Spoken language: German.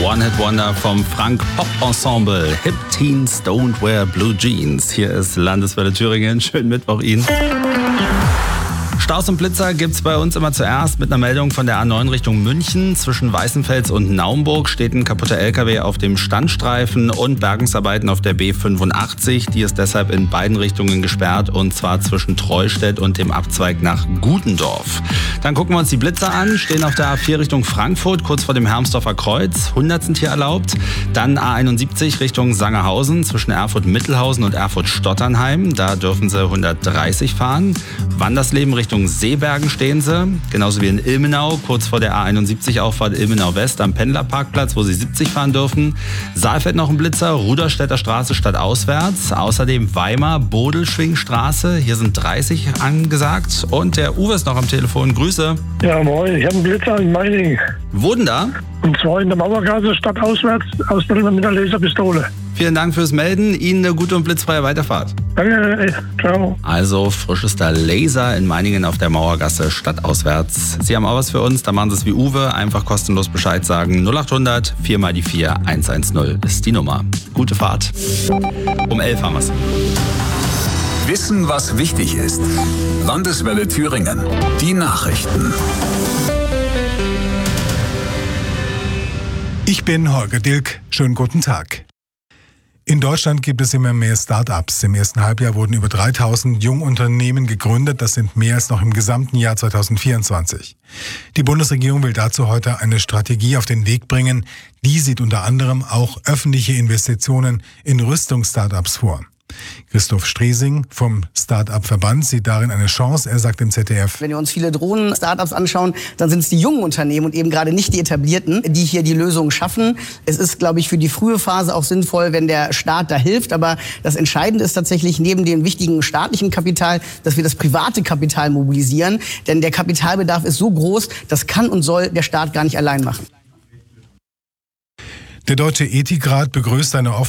One-Hit-Wonder vom Frank-Pop-Ensemble. Hip Teens Don't Wear Blue Jeans. Hier ist Landeswelle Thüringen. Schönen Mittwoch Ihnen. Staus und Blitzer gibt's bei uns immer zuerst mit einer Meldung von der A9 Richtung München. Zwischen Weißenfels und Naumburg steht ein kaputter LKW auf dem Standstreifen und Bergungsarbeiten auf der B85. Die ist deshalb in beiden Richtungen gesperrt, und zwar zwischen Treustedt und dem Abzweig nach Gutendorf. Dann gucken wir uns die Blitzer an. Stehen auf der A4 Richtung Frankfurt, kurz vor dem Hermsdorfer Kreuz. 100 sind hier erlaubt. Dann A71 Richtung Sangerhausen, zwischen Erfurt-Mittelhausen und Erfurt-Stotternheim. Da dürfen sie 130 fahren. Wandersleben Richtung Seebergen stehen sie, genauso wie in Ilmenau, kurz vor der A71 Auffahrt Ilmenau West am Pendlerparkplatz, wo sie 70 fahren dürfen. Saalfeld noch ein Blitzer, Ruderstädter Straße stadtauswärts. Außerdem Weimar, Bodelschwingstraße, hier sind 30 angesagt. Und der Uwe ist noch am Telefon, Grüße. Ja, moin, ich habe einen Blitzer in Meiningen. Wo denn da? Und zwar in der Mauergasse stadtauswärts, Ausbilder mit einer Laserpistole. Vielen Dank fürs Melden, Ihnen eine gute und blitzfreie Weiterfahrt. Danke, ciao. Also frischester Laser in Meiningen auf der Mauergasse stadtauswärts. Sie haben auch was für uns, da machen Sie es wie Uwe, einfach kostenlos Bescheid sagen. 0800 4 mal die 4 110 ist die Nummer. Gute Fahrt. Um 11 haben wir es. Wissen, was wichtig ist. Landeswelle Thüringen. Die Nachrichten. Ich bin Holger Dilk. Schönen guten Tag. In Deutschland gibt es immer mehr Start-ups. Im ersten Halbjahr wurden über 3000 Jungunternehmen gegründet. Das sind mehr als noch im gesamten Jahr 2024. Die Bundesregierung will dazu heute eine Strategie auf den Weg bringen. Die sieht unter anderem auch öffentliche Investitionen in Rüstungs-Startups vor. Christoph Stresing vom Start-up-Verband sieht darin eine Chance. Er sagt im ZDF: Wenn wir uns viele Drohnen-Startups anschauen, dann sind es die jungen Unternehmen und eben gerade nicht die etablierten, die hier die Lösungen schaffen. Es ist, glaube ich, für die frühe Phase auch sinnvoll, wenn der Staat da hilft. Aber das Entscheidende ist tatsächlich neben dem wichtigen staatlichen Kapital, dass wir das private Kapital mobilisieren. Denn der Kapitalbedarf ist so groß, das kann und soll der Staat gar nicht allein machen. Der Deutsche Ethikrat begrüßt eine